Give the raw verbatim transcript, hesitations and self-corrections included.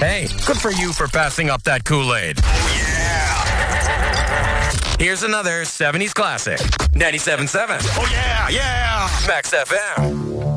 Hey, good for you for passing up that Kool-Aid. Oh, yeah. Here's another seventies classic. ninety-seven point seven. Oh, yeah, yeah. Max F M.